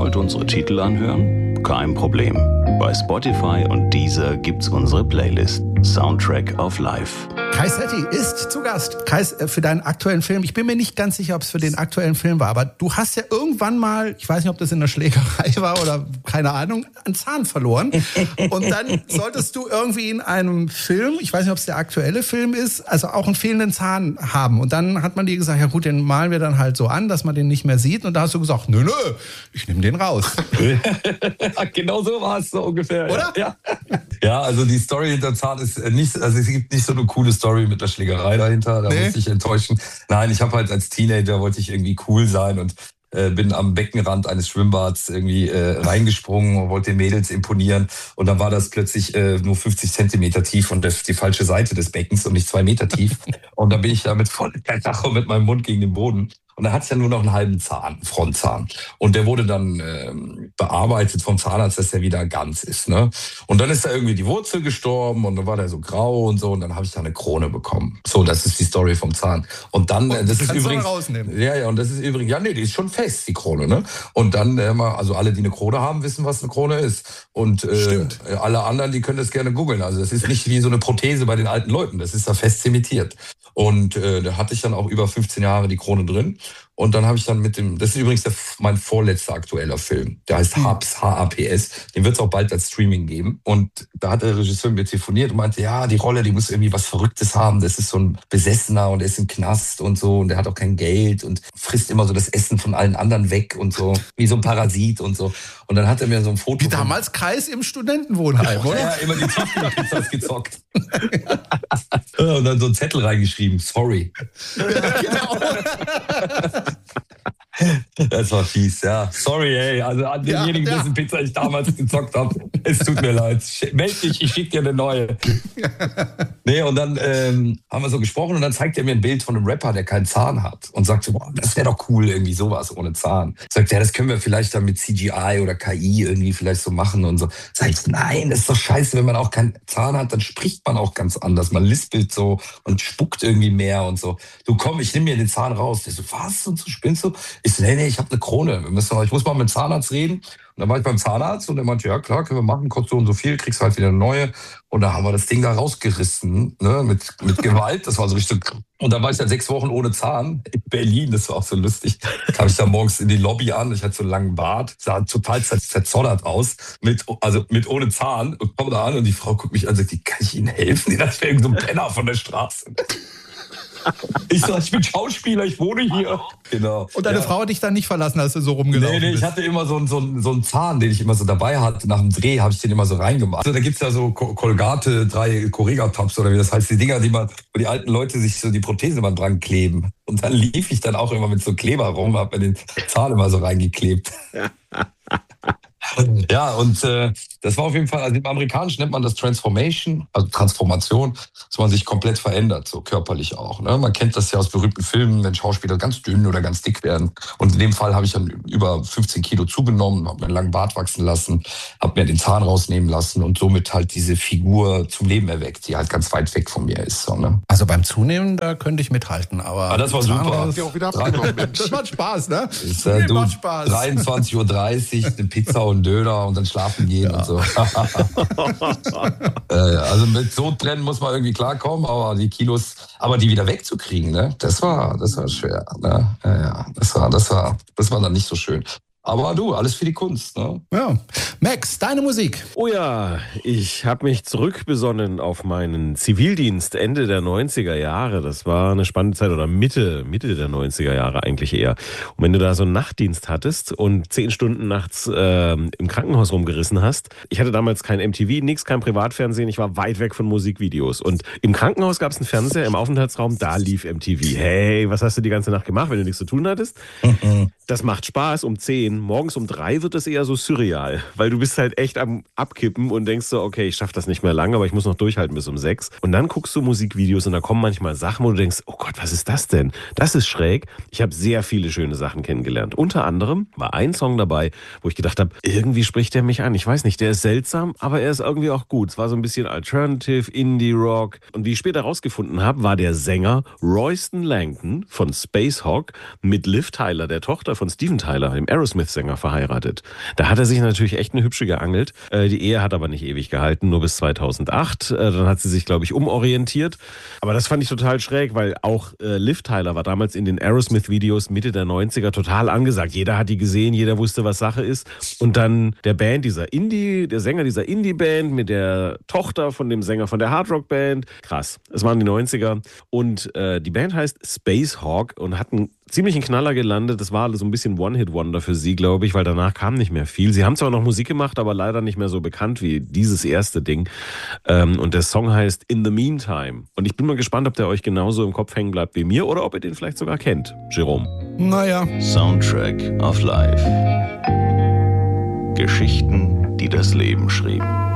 wollt unsere Titel anhören? Kein Problem. Bei Spotify und Deezer gibt's unsere Playlist Soundtrack of Life. Kai Setti ist zu Gast. Kai, für deinen aktuellen Film. Ich bin mir nicht ganz sicher, ob es für den aktuellen Film war, aber du hast ja irgendwann mal, ich weiß nicht, ob das in der Schlägerei war oder keine Ahnung, einen Zahn verloren. Und dann solltest du irgendwie in einem Film, ich weiß nicht, ob es der aktuelle Film ist, also auch einen fehlenden Zahn haben. Und dann hat man dir gesagt, ja gut, den malen wir dann halt so an, dass man den nicht mehr sieht. Und da hast du gesagt, nö, ich nehme den raus. Genau so war es so ungefähr. Oder? Ja, also die Story hinter Zahn ist nicht, also es gibt nicht so eine coole Story mit der Schlägerei dahinter, da musste ich enttäuschen. Nein, ich habe halt als Teenager wollte ich irgendwie cool sein und bin am Beckenrand eines Schwimmbads irgendwie reingesprungen und wollte den Mädels imponieren. Und dann war das plötzlich nur 50 Zentimeter tief und die falsche Seite des Beckens und nicht 2 Meter tief. Und dann bin ich da mit voller Karacho mit meinem Mund gegen den Boden. Und da hatte ich ja nur noch einen halben Zahn, Frontzahn. Und der wurde dann bearbeitet vom Zahnarzt, dass der wieder ganz ist. Ne? Und dann ist da irgendwie die Wurzel gestorben und dann war der so grau und so. Und dann habe ich da eine Krone bekommen. So, das ist die Story vom Zahn. Und dann, und das ist übrigens... rausnehmen. Ja, und das ist übrigens... Ja, nee, die ist schon fest, die Krone. Ne? Und dann, also alle, die eine Krone haben, wissen, was eine Krone ist. Und alle anderen, die können das gerne googeln. Also das ist nicht wie so eine Prothese bei den alten Leuten. Das ist da fest zementiert. Und da hatte ich dann auch über 15 Jahre die Krone drin. Und dann habe ich dann das ist übrigens mein vorletzter aktueller Film. Der heißt Haps, H-A-P-S. Den wird es auch bald als Streaming geben. Und da hat der Regisseur mit mir telefoniert und meinte, ja, die Rolle, die muss irgendwie was Verrücktes haben. Das ist so ein Besessener und der ist im Knast und so. Und der hat auch kein Geld und frisst immer so das Essen von allen anderen weg und so. Wie so ein Parasit und so. Und dann hat er mir so ein Foto... Wie damals Kreis im Studentenwohnheim, oder? Ja, immer die Tiefkühlpizzas gezockt. Und dann so einen Zettel reingeschrieben, sorry. Ja, genau. Das war fies, ja. Sorry, ey. Also an denjenigen, dessen Pizza ich damals gezockt habe. Es tut mir leid. Meld dich, ich schicke dir eine neue. Nee, und dann haben wir so gesprochen und dann zeigt er mir ein Bild von einem Rapper, der keinen Zahn hat. Und sagt so, boah, das wäre doch cool, irgendwie sowas ohne Zahn. Sagt er, ja, das können wir vielleicht dann mit CGI oder KI irgendwie vielleicht so machen und so. Sag ich, nein, das ist doch scheiße, wenn man auch keinen Zahn hat, dann spricht man auch ganz anders. Man lispelt so und spuckt irgendwie mehr und so. Du komm, ich nehme mir den Zahn raus. Der so, was? Und so spinnst du? Ich so, nee, ich habe eine Krone. Ich muss mal mit dem Zahnarzt reden. Und dann war ich beim Zahnarzt und der meinte, ja klar, können wir machen, kostet so und so viel, kriegst halt wieder eine neue. Und da haben wir das Ding da rausgerissen, ne, mit Gewalt. Das war so richtig. Und dann war ich dann 6 Wochen ohne Zahn in Berlin. Das war auch so lustig. Da kam ich dann morgens in die Lobby an. Ich hatte so einen langen Bart, sah total zerzottert aus, mit ohne Zahn. Und komme da an und die Frau guckt mich an und sagt, kann ich Ihnen helfen? Die dachte, ich wäre irgend so ein Penner von der Straße. Ich sag, ich bin Schauspieler, ich wohne hier. Genau. Und deine Frau hat dich dann nicht verlassen, als du so rumgelaufen bist? Nee, ich hatte immer so einen Zahn, den ich immer so dabei hatte. Nach dem Dreh habe ich den immer so reingemacht. Also da gibt's ja so Colgate, 3 Correga-Tabs oder wie das heißt. Die Dinger, wo die alten Leute sich so die Prothese mal dran kleben. Und dann lief ich dann auch immer mit so Kleber rum, hab mir den Zahn immer so reingeklebt. Ja, und das war auf jeden Fall, also im Amerikanischen nennt man das Transformation, also Transformation, dass man sich komplett verändert, so körperlich auch. Ne? Man kennt das ja aus berühmten Filmen, wenn Schauspieler ganz dünn oder ganz dick werden. Und in dem Fall habe ich dann über 15 Kilo zugenommen, habe mir einen langen Bart wachsen lassen, habe mir den Zahn rausnehmen lassen und somit halt diese Figur zum Leben erweckt, die halt ganz weit weg von mir ist. So, ne? Also beim Zunehmen, da könnte ich mithalten, aber das war super. Auch wieder abgenommen, das macht Spaß, ne? Macht Spaß. 23:30 Uhr, eine Pizza und Döner und dann schlafen gehen und so. Also mit so trennen muss man irgendwie klarkommen, aber die Kilos, die wieder wegzukriegen, ne, das war schwer. Ne? Ja, das war dann nicht so schön. Aber du, alles für die Kunst, ne? Ja. Max, deine Musik. Oh ja, ich habe mich zurückbesonnen auf meinen Zivildienst Ende der 90er Jahre. Das war eine spannende Zeit oder Mitte der 90er Jahre eigentlich eher. Und wenn du da so einen Nachtdienst hattest und 10 Stunden nachts im Krankenhaus rumgerissen hast. Ich hatte damals kein MTV, kein Privatfernsehen. Ich war weit weg von Musikvideos. Und im Krankenhaus gab es einen Fernseher im Aufenthaltsraum, da lief MTV. Hey, was hast du die ganze Nacht gemacht, wenn du nichts zu tun hattest? Das macht Spaß um 10. Morgens um 3 wird das eher so surreal, weil du bist halt echt am Abkippen und denkst so, okay, ich schaffe das nicht mehr lange, aber ich muss noch durchhalten bis um 6. Und dann guckst du Musikvideos und da kommen manchmal Sachen, wo du denkst, oh Gott, was ist das denn? Das ist schräg. Ich habe sehr viele schöne Sachen kennengelernt. Unter anderem war ein Song dabei, wo ich gedacht habe, irgendwie spricht der mich an. Ich weiß nicht, der ist seltsam, aber er ist irgendwie auch gut. Es war so ein bisschen Alternative, Indie-Rock. Und wie ich später rausgefunden habe, war der Sänger Royston Langton von Spacehawk mit Liv Tyler, der Tochter von Steven Tyler, dem Aerosmith Aerosmith-Sänger verheiratet. Da hat er sich natürlich echt eine hübsche geangelt. Die Ehe hat aber nicht ewig gehalten, nur bis 2008. Dann hat sie sich, glaube ich, umorientiert. Aber das fand ich total schräg, weil auch Liv Tyler war damals in den Aerosmith-Videos Mitte der 90er total angesagt. Jeder hat die gesehen, jeder wusste, was Sache ist. Und dann der Sänger dieser Indie-Band mit der Tochter von dem Sänger von der Hardrock-Band. Krass. Es waren die 90er. Und die Band heißt Spacehawk und hat einen ziemlichen Knaller gelandet. Das war so ein bisschen One-Hit-Wonder für sie, glaube ich, weil danach kam nicht mehr viel. Sie haben zwar noch Musik gemacht, aber leider nicht mehr so bekannt wie dieses erste Ding. Und der Song heißt In the Meantime. Und ich bin mal gespannt, ob der euch genauso im Kopf hängen bleibt wie mir oder ob ihr den vielleicht sogar kennt. Jerome. Naja. Soundtrack of Life. Geschichten, die das Leben schrieben.